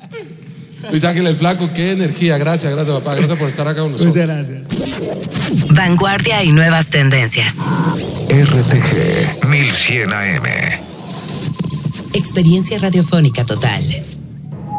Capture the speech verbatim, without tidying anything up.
Luis Ángel el Flaco, qué energía. Gracias, gracias, papá. Gracias por estar acá con nosotros. Muchas gracias. Vanguardia y nuevas tendencias. R T G mil cien A M. Experiencia radiofónica total.